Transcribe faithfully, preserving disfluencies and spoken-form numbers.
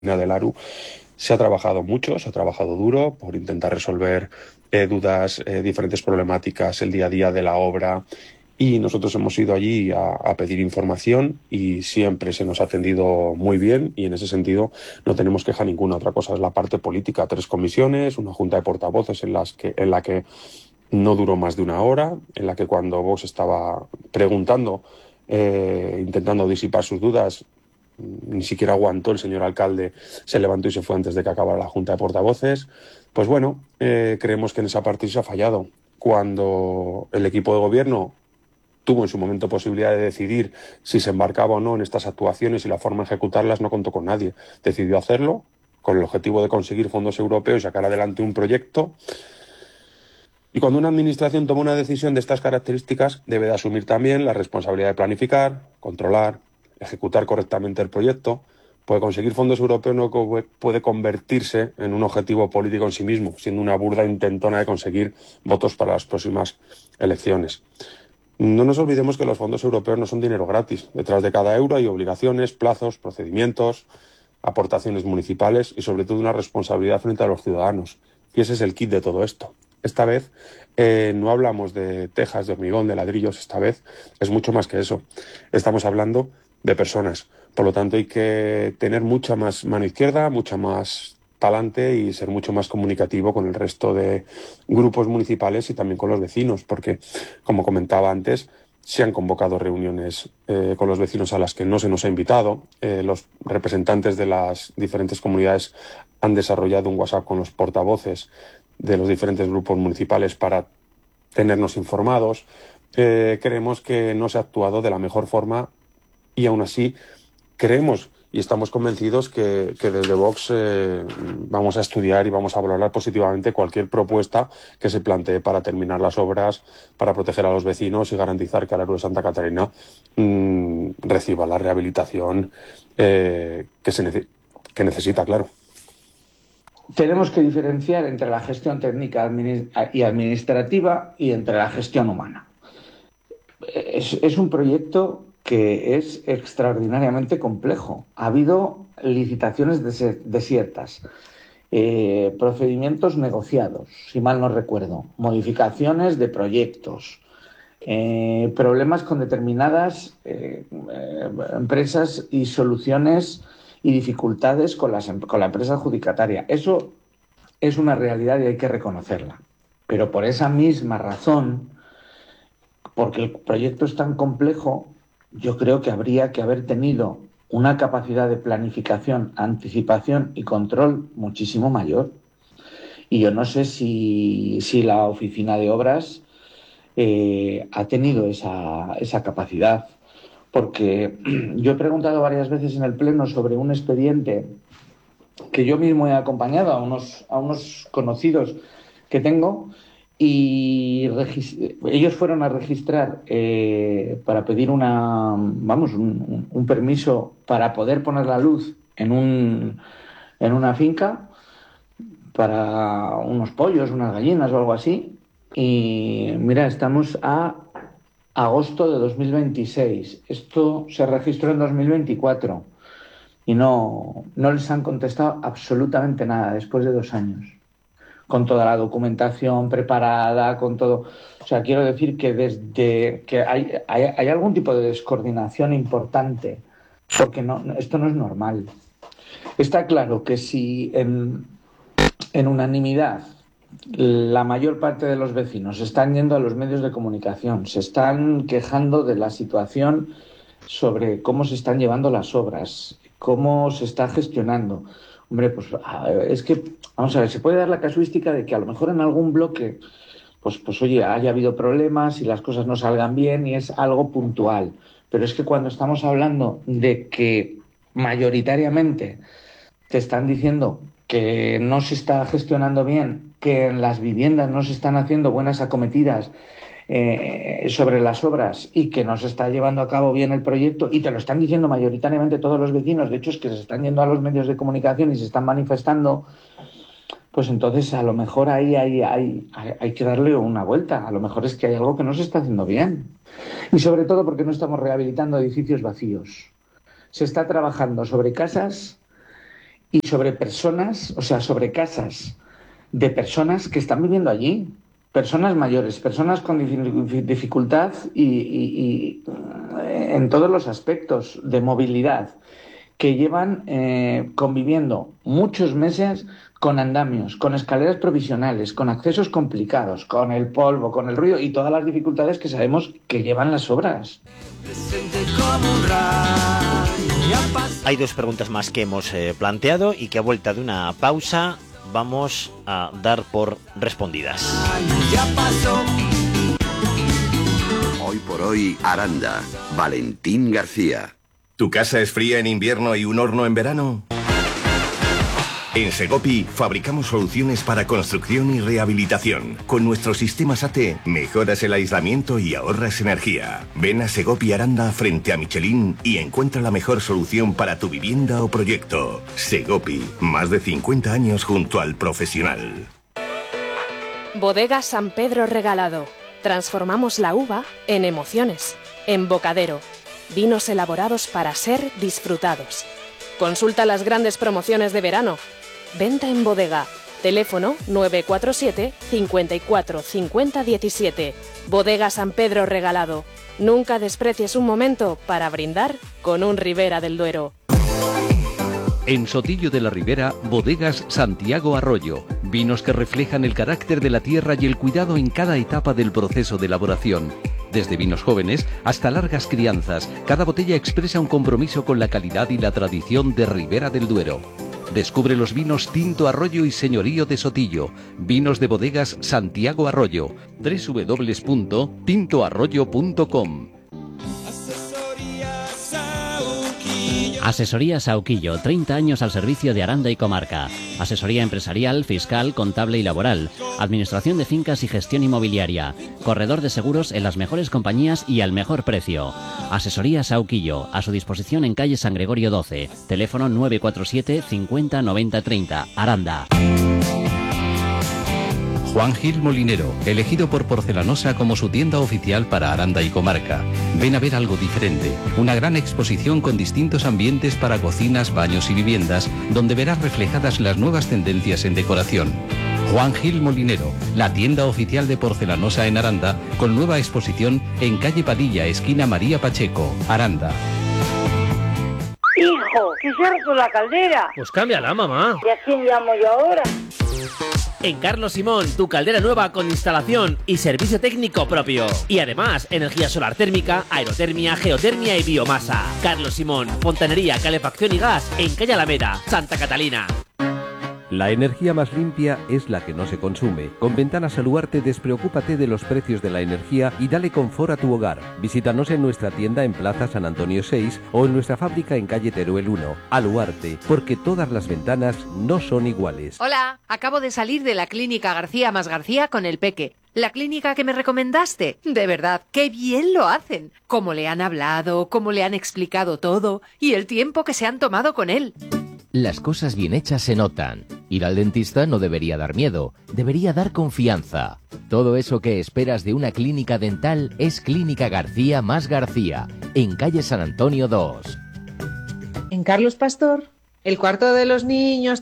del ARU se ha trabajado mucho, se ha trabajado duro por intentar resolver eh, dudas, eh, diferentes problemáticas, el día a día de la obra. Y nosotros hemos ido allí a, a pedir información y siempre se nos ha atendido muy bien y en ese sentido no tenemos queja ninguna. Otra cosa es la parte política. Tres comisiones, una junta de portavoces en, las que, en la que no duró más de una hora, en la que cuando Vox estaba preguntando, eh, intentando disipar sus dudas, ni siquiera aguantó el señor alcalde, se levantó y se fue antes de que acabara la junta de portavoces. Pues bueno, eh, creemos que en esa parte se ha fallado. Cuando el equipo de gobierno tuvo en su momento posibilidad de decidir si se embarcaba o no en estas actuaciones y la forma de ejecutarlas, no contó con nadie. Decidió hacerlo con el objetivo de conseguir fondos europeos y sacar adelante un proyecto. Y cuando una administración toma una decisión de estas características, debe de asumir también la responsabilidad de planificar, controlar, ejecutar correctamente el proyecto, porque conseguir fondos europeos no puede convertirse en un objetivo político en sí mismo, siendo una burda intentona de conseguir votos para las próximas elecciones. No nos olvidemos que los fondos europeos no son dinero gratis. Detrás de cada euro hay obligaciones, plazos, procedimientos, aportaciones municipales y sobre todo una responsabilidad frente a los ciudadanos. Y ese es el kit de todo esto. Esta vez eh, no hablamos de tejas, de hormigón, de ladrillos, esta vez es mucho más que eso. Estamos hablando de personas. Por lo tanto, hay que tener mucha más mano izquierda, mucha más talante y ser mucho más comunicativo con el resto de grupos municipales y también con los vecinos, porque, como comentaba antes, se han convocado reuniones eh, con los vecinos a las que no se nos ha invitado. Eh, los representantes de las diferentes comunidades han desarrollado un WhatsApp con los portavoces de los diferentes grupos municipales para tenernos informados. Eh, creemos que no se ha actuado de la mejor forma y aún así creemos y estamos convencidos que, que desde Vox eh, vamos a estudiar y vamos a valorar positivamente cualquier propuesta que se plantee para terminar las obras, para proteger a los vecinos y garantizar que Alaru de Santa Catarina mmm, reciba la rehabilitación eh, que, se nece que necesita, claro. Tenemos que diferenciar entre la gestión técnica y administrativa y entre la gestión humana. Es, es un proyecto que es extraordinariamente complejo. Ha habido licitaciones desiertas, eh, procedimientos negociados, si mal no recuerdo, modificaciones de proyectos, eh, problemas con determinadas eh, eh, empresas y soluciones y dificultades con, las, con la empresa adjudicataria. Eso es una realidad y hay que reconocerla. Pero por esa misma razón, porque el proyecto es tan complejo, yo creo que habría que haber tenido una capacidad de planificación, anticipación y control muchísimo mayor. Y yo no sé si, si la oficina de obras eh, ha tenido esa, esa capacidad. Porque yo he preguntado varias veces en el Pleno sobre un expediente que yo mismo he acompañado a unos, a unos conocidos que tengo y ellos fueron a registrar eh, para pedir una, vamos, un, un, permiso para poder poner la luz en, un, en una finca para unos pollos, unas gallinas o algo así. Y mira, estamos a agosto de dos mil veintiséis. Esto se registró en dos mil veinticuatro y no, no les han contestado absolutamente nada después de dos años, con toda la documentación preparada, con todo. O sea, quiero decir que desde que hay, hay, hay algún tipo de descoordinación importante, porque no, esto no es normal. Está claro que si en, en unanimidad la mayor parte de los vecinos están yendo a los medios de comunicación, se están quejando de la situación sobre cómo se están llevando las obras, cómo se está gestionando. Hombre, pues es que, vamos a ver, se puede dar la casuística de que a lo mejor en algún bloque, pues, pues oye, haya habido problemas y las cosas no salgan bien y es algo puntual. Pero es que cuando estamos hablando de que mayoritariamente te están diciendo que no se está gestionando bien, que en las viviendas no se están haciendo buenas acometidas eh, sobre las obras y que no se está llevando a cabo bien el proyecto, y te lo están diciendo mayoritariamente todos los vecinos, de hecho es que se están yendo a los medios de comunicación y se están manifestando, pues entonces a lo mejor ahí hay, hay, hay, hay que darle una vuelta, a lo mejor es que hay algo que no se está haciendo bien. Y sobre todo porque no estamos rehabilitando edificios vacíos. Se está trabajando sobre casas y sobre personas, o sea, sobre casas de personas que están viviendo allí, personas mayores, personas con dificultad y, y, y en todos los aspectos de movilidad, que llevan eh, conviviendo muchos meses con andamios, con escaleras provisionales, con accesos complicados, con el polvo, con el ruido y todas las dificultades que sabemos que llevan las obras. Hay dos preguntas más que hemos eh, planteado y que a vuelta de una pausa vamos a dar por respondidas. Hoy por hoy, Aranda. Valentín García. ¿Tu casa es fría en invierno y un horno en verano? En Segopi fabricamos soluciones para construcción y rehabilitación. Con nuestros sistemas A T mejoras el aislamiento y ahorras energía. Ven a Segopi Aranda frente a Michelin y encuentra la mejor solución para tu vivienda o proyecto. Segopi, más de cincuenta años junto al profesional. Bodega San Pedro Regalado. Transformamos la uva en emociones, en bocadero. Vinos elaborados para ser disfrutados. Consulta las grandes promociones de verano. Venta en bodega. Teléfono nueve cuatro siete, cinco cuatro cinco cero uno siete. Bodega San Pedro Regalado. Nunca desprecies un momento para brindar con un Ribera del Duero. En Sotillo de la Ribera, Bodegas Santiago Arroyo. Vinos que reflejan el carácter de la tierra y el cuidado en cada etapa del proceso de elaboración. Desde vinos jóvenes hasta largas crianzas, cada botella expresa un compromiso con la calidad y la tradición de Ribera del Duero. Descubre los vinos Tinto Arroyo y Señorío de Sotillo. Vinos de Bodegas Santiago Arroyo. doble u doble u doble u punto tinto arroyo punto com. Asesoría Sauquillo, treinta años al servicio de Aranda y comarca. Asesoría empresarial, fiscal, contable y laboral. Administración de fincas y gestión inmobiliaria. Corredor de seguros en las mejores compañías y al mejor precio. Asesoría Sauquillo, a su disposición en calle San Gregorio doce. Teléfono nueve cuatro siete, cincuenta, noventa, treinta. Aranda. Juan Gil Molinero, elegido por Porcelanosa como su tienda oficial para Aranda y comarca. Ven a ver algo diferente, una gran exposición con distintos ambientes para cocinas, baños y viviendas, donde verás reflejadas las nuevas tendencias en decoración. Juan Gil Molinero, la tienda oficial de Porcelanosa en Aranda, con nueva exposición en calle Padilla, esquina María Pacheco, Aranda. Hijo, que se ha roto la caldera. Pues cámbiala, mamá. ¿Y a quién llamo yo ahora? En Carlos Simón, tu caldera nueva con instalación y servicio técnico propio. Y además, energía solar térmica, aerotermia, geotermia y biomasa. Carlos Simón, fontanería, calefacción y gas en calle Alameda, Santa Catalina. La energía más limpia es la que no se consume. Con Ventanas Aluarte despreocúpate de los precios de la energía y dale confort a tu hogar. Visítanos en nuestra tienda en Plaza San Antonio seis o en nuestra fábrica en calle Teruel uno. Aluarte, porque todas las ventanas no son iguales. Hola, acabo de salir de la clínica García más García con el Peque. ¿La clínica que me recomendaste? De verdad, qué bien lo hacen. Cómo le han hablado, cómo le han explicado todo y el tiempo que se han tomado con él. Las cosas bien hechas se notan. Ir al dentista no debería dar miedo, debería dar confianza. Todo eso que esperas de una clínica dental es Clínica García más García, en calle San Antonio dos. En Carlos Pastor, el cuarto de los niños